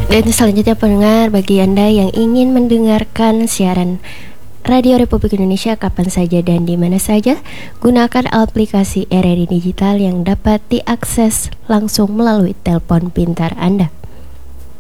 Dan selanjutnya pendengar, bagi Anda yang ingin mendengarkan siaran Radio Republik Indonesia kapan saja dan di mana saja, gunakan aplikasi RRI Digital yang dapat diakses langsung melalui telepon pintar Anda.